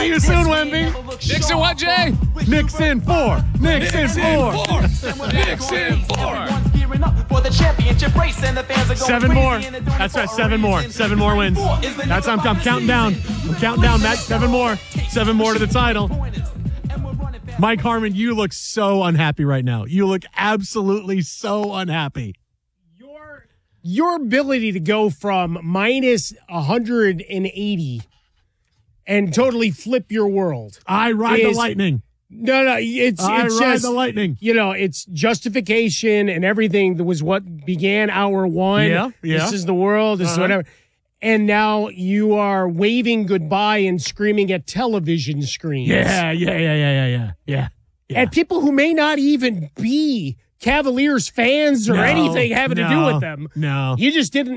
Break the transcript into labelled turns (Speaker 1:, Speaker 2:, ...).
Speaker 1: See you soon, Wemby.
Speaker 2: Nixon what, Jay?
Speaker 1: Nixon 4. Nixon 4.
Speaker 2: Nixon 4.
Speaker 1: 7 more. That's right. 7 more. 7 more wins. That's I'm counting down. I'm counting down, Matt. 7 more. 7 more to the title. Mike Harmon, you look so unhappy right now. You look absolutely so unhappy.
Speaker 3: Your ability to go from minus 180 and totally flip your world.
Speaker 1: I ride the lightning.
Speaker 3: No, it's
Speaker 1: ride
Speaker 3: just
Speaker 1: the lightning.
Speaker 3: It's justification and everything that was what began hour one.
Speaker 1: Yeah.
Speaker 3: This is the world. This is whatever. And now you are waving goodbye and screaming at television screens.
Speaker 1: Yeah.
Speaker 3: At people who may not even be Cavaliers fans or anything having to do with them.
Speaker 1: No.
Speaker 3: You just didn't